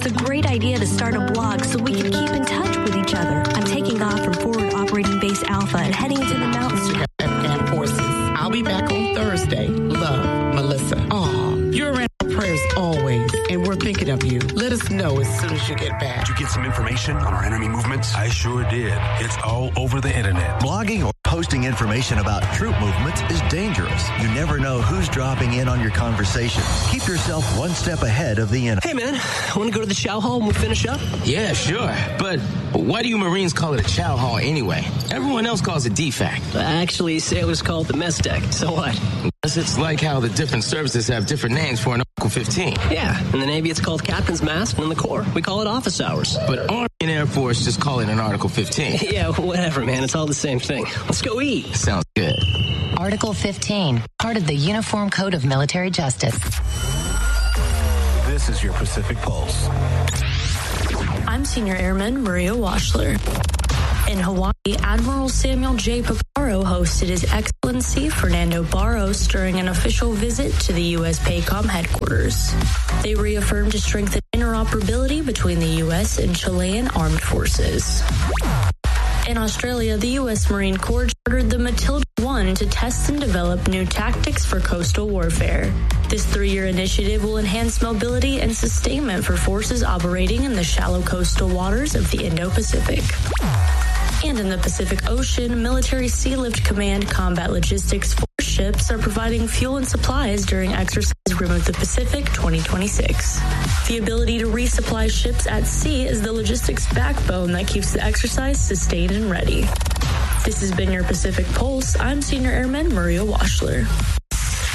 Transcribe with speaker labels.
Speaker 1: It's a great idea to start a blog so we can keep in touch with each other. I'm taking off from Forward Operating Base Alpha and heading into the mountains.
Speaker 2: Afghan forces. I'll be back on Thursday. Love, Melissa. Aw, you're in our prayers always, and we're thinking of you. Let us know as soon as you get back.
Speaker 3: Did you get some information on our enemy movements? I sure did. It's all over the internet.
Speaker 4: Blogging or posting information about troop movements is dangerous. You never know who's dropping in on your conversation. Keep yourself one step ahead of the enemy.
Speaker 5: Hey, man, want to go to the chow hall when we finish up?
Speaker 6: Yeah, sure. But why do you Marines call it a chow hall anyway? Everyone else calls it DFAC.
Speaker 5: Actually, sailors call it the mess deck. So what?
Speaker 6: It's like how the different services have different names for an Article 15.
Speaker 5: Yeah, in the Navy it's called Captain's Mast, and in the Corps we call it office hours.
Speaker 6: But Army and Air Force just call it an Article 15.
Speaker 5: Yeah, whatever, man. It's all the same thing. Let's go eat.
Speaker 6: Sounds good.
Speaker 7: Article 15, part of the Uniform Code of Military Justice.
Speaker 3: This is your Pacific Pulse.
Speaker 1: I'm Senior Airman Maria Washler. In Hawaii, Admiral Samuel J. Picaro hosted His Excellency Fernando Barros during an official visit to the U.S. PACOM headquarters. They reaffirmed to strengthen interoperability between the U.S. and Chilean armed forces. In Australia, the U.S. Marine Corps chartered the Matilda 1 to test and develop new tactics for coastal warfare. This 3-year initiative will enhance mobility and sustainment for forces operating in the shallow coastal waters of the Indo-Pacific. And in the Pacific Ocean, Military Sea Lift Command Combat Logistics Force ships are providing fuel and supplies during exercise Rim of the Pacific 2026. The ability to resupply ships at sea is the logistics backbone that keeps the exercise sustained and ready. This has been your Pacific Pulse. I'm Senior Airman Maria Washler.